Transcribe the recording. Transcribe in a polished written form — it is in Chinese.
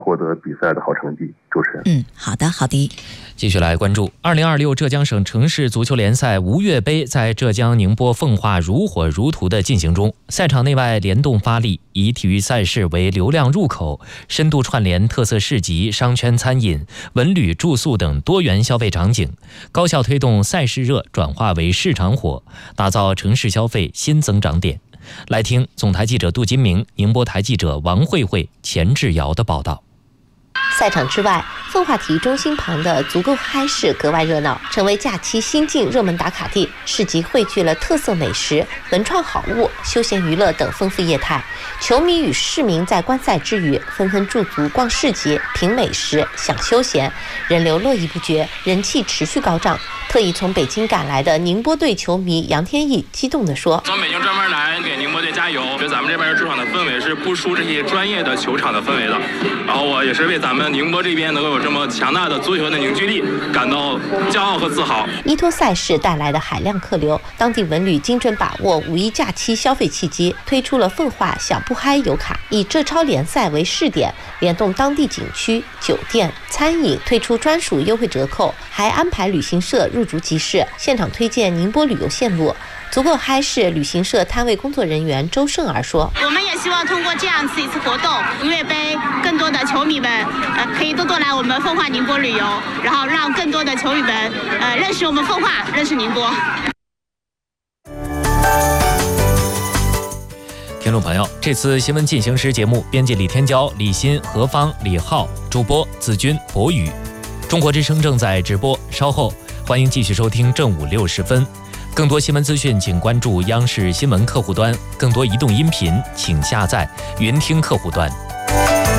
获得比赛的好成绩。主持人， 好的。 继续来关注2026浙江省城市足球联赛吴越杯在浙江宁波奉化如火如荼的进行中，赛场内外联动发力，以体育赛事为流量入口，深度串联特色市集、商圈餐饮、文旅住宿等多元消费场景，高效推动赛事热转化为市场火，打造城市消费新增长点。来听总台记者杜金明、宁波台记者王慧慧、钱志尧的报道。 赛场之外，奉化体育中心旁的足够嗨市格外热闹，成为假期新晋热门打卡地。市集汇聚了特色美食、文创好物、休闲娱乐等丰富业态。球迷与市民在观赛之余，纷纷驻足逛市集、品美食、享休闲，人流络绎不绝，人气持续高涨。特意从北京赶来的宁波队球迷杨天意激动地说：“ 从北京专门来给宁波队加油，觉得咱们这边主场的氛围是不输这些专业的球场的氛围的。然后我也是为咱们宁波这边能够有这么强大的足球的凝聚力感到骄傲和自豪。” 依托赛事带来的海量客流，当地文旅精准把握五一假期消费契机，推出了奉化享不嗨游卡，以浙超联赛为试点，联动当地景区、酒店、餐饮，推出专属优惠折扣，还安排旅行社入驻集市，现场推荐宁波旅游线路。足够嗨市旅行社摊位工作人员周胜儿说：“ 我们也希望通过这样子一次活动，吴越杯更多的球迷们可以多来我们奉化宁波旅游，然后让更多的球迷们认识我们奉化，认识宁波。” 听众朋友，这次新闻进行时节目编辑李天骄、李欣、何芳、李浩，主播子君、博宇。中国之声正在直播，稍后欢迎继续收听正午6时分。更多新闻资讯，请关注央视新闻客户端；更多移动音频，请下载云听客户端。